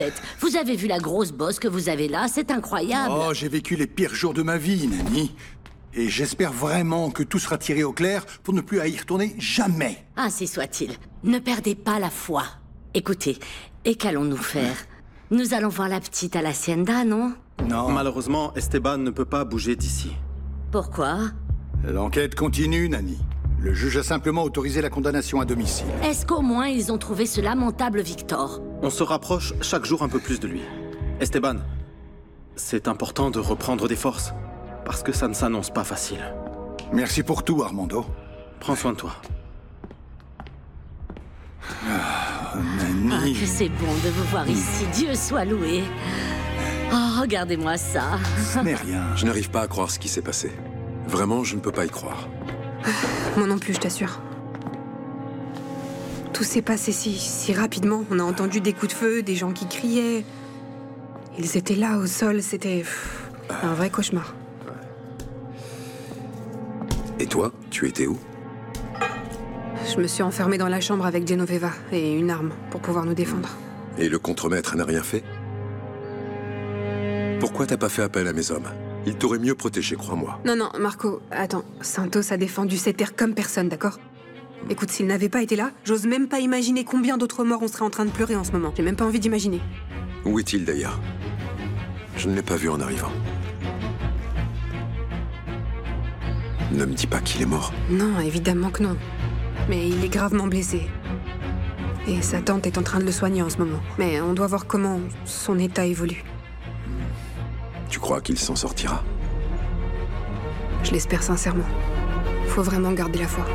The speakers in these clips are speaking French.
Vous avez vu la grosse bosse que vous avez là? C'est incroyable. Oh, j'ai vécu les pires jours de ma vie, Nanny. Et j'espère vraiment que tout sera tiré au clair pour ne plus à y retourner jamais. Ainsi soit-il. Ne perdez pas la foi. Écoutez, et qu'allons-nous faire? Nous allons voir la petite à l'hacienda, non? Non. Malheureusement, Esteban ne peut pas bouger d'ici. Pourquoi? L'enquête continue, Nanny. Le juge a simplement autorisé la condamnation à domicile. Est-ce qu'au moins ils ont trouvé ce lamentable Victor? On se rapproche chaque jour un peu plus de lui. Esteban, c'est important de reprendre des forces, parce que ça ne s'annonce pas facile. Merci pour tout, Armando. Prends soin de toi. Nanny. Ah, que c'est bon de vous voir ici. Dieu soit loué. Oh, regardez-moi ça. Ce n'est rien. Je n'arrive pas à croire ce qui s'est passé. Vraiment, je ne peux pas y croire. Moi non plus, je t'assure. Tout s'est passé si rapidement. On a entendu des coups de feu, des gens qui criaient. Ils étaient là, au sol, c'était un vrai cauchemar. Et toi, tu étais où? Je me suis enfermée dans la chambre avec Genoveva et une arme pour pouvoir nous défendre. Et le contremaître n'a rien fait? Pourquoi t'as pas fait appel à mes hommes? Ils t'auraient mieux protégé, crois-moi. Non, Marco, attends. Santos a défendu cette terre comme personne, d'accord? Écoute, s'il n'avait pas été là, j'ose même pas imaginer combien d'autres morts on serait en train de pleurer en ce moment. J'ai même pas envie d'imaginer. Où est-il d'ailleurs? Je ne l'ai pas vu en arrivant. Ne me dis pas qu'il est mort. Non, évidemment que non. Mais il est gravement blessé. Et sa tante est en train de le soigner en ce moment. Mais on doit voir comment son état évolue. Tu crois qu'il s'en sortira? Je l'espère sincèrement. Faut vraiment garder la foi.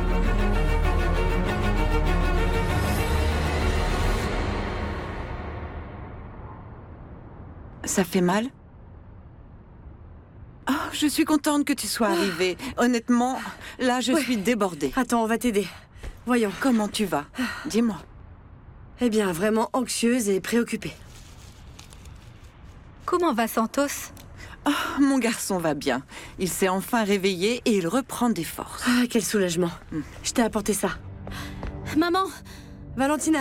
Ça fait mal? Oh, je suis contente que tu sois arrivée. Honnêtement, là, je suis débordée. Attends, on va t'aider. Voyons. Comment tu vas? Dis-moi. Eh bien, vraiment anxieuse et préoccupée. Comment va Santos? Oh, mon garçon va bien. Il s'est enfin réveillé et il reprend des forces. Ah, quel soulagement. Je t'ai apporté ça. Maman! Valentina!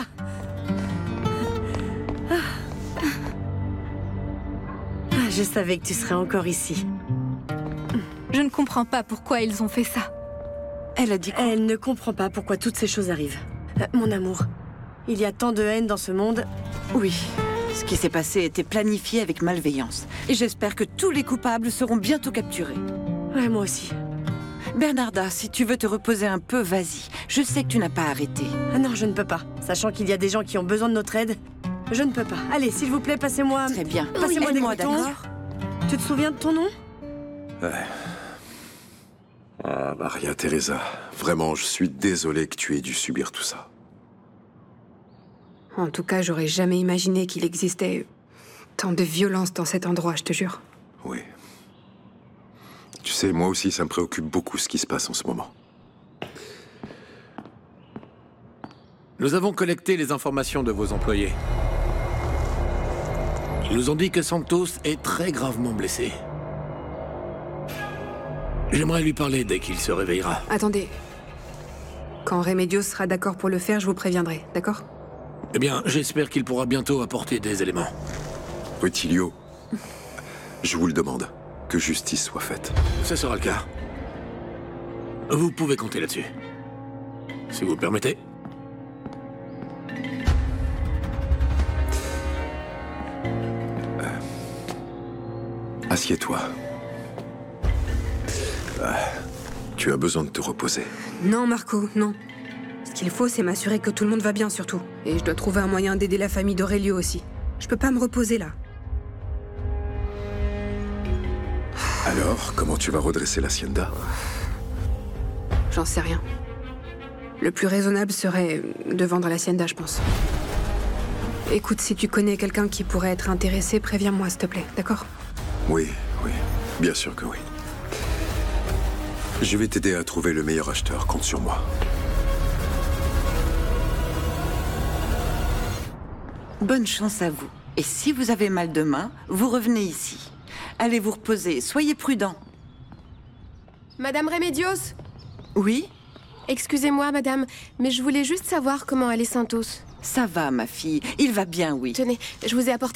Je savais que tu serais encore ici. Je ne comprends pas pourquoi ils ont fait ça. Elle a dit quoi? Elle ne comprend pas pourquoi toutes ces choses arrivent. Mon amour, il y a tant de haine dans ce monde. Oui. Ce qui s'est passé était planifié avec malveillance. Et j'espère que tous les coupables seront bientôt capturés. Ouais, moi aussi. Bernarda, si tu veux te reposer un peu, vas-y. Je sais que tu n'as pas arrêté. Ah non, je ne peux pas. Sachant qu'il y a des gens qui ont besoin de notre aide, je ne peux pas. Allez, s'il vous plaît, passez-moi... Très bien. Passez-moi des Aide-moi, boutons. d'accord? Tu te souviens de ton nom? Ouais. Ah, Maria Teresa, vraiment, je suis désolé que tu aies dû subir tout ça. En tout cas, j'aurais jamais imaginé qu'il existait tant de violence dans cet endroit, je te jure. Oui. Tu sais, moi aussi, ça me préoccupe beaucoup ce qui se passe en ce moment. Nous avons collecté les informations de vos employés. Ils nous ont dit que Santos est très gravement blessé. J'aimerais lui parler dès qu'il se réveillera. Attendez. Quand Remedios sera d'accord pour le faire, je vous préviendrai, d'accord? Eh bien, j'espère qu'il pourra bientôt apporter des éléments. Rutilio, je vous le demande, que justice soit faite. Ce sera le cas. Vous pouvez compter là-dessus. Si vous le permettez. Assieds-toi. Tu as besoin de te reposer. Non, Marco, non. Ce qu'il faut, c'est m'assurer que tout le monde va bien, surtout. Et je dois trouver un moyen d'aider la famille d'Aurelio aussi. Je peux pas me reposer, là. Alors, comment tu vas redresser l'hacienda? J'en sais rien. Le plus raisonnable serait de vendre l'hacienda, je pense. Écoute, si tu connais quelqu'un qui pourrait être intéressé, préviens-moi, s'il te plaît, d'accord? Oui, bien sûr que oui. Je vais t'aider à trouver le meilleur acheteur, compte sur moi. Bonne chance à vous. Et si vous avez mal de main, vous revenez ici. Allez vous reposer, soyez prudents. Madame Remedios? Oui? Excusez-moi, madame, mais je voulais juste savoir comment allait Santos. Ça va, ma fille. Il va bien, oui. Tenez, je vous ai apporté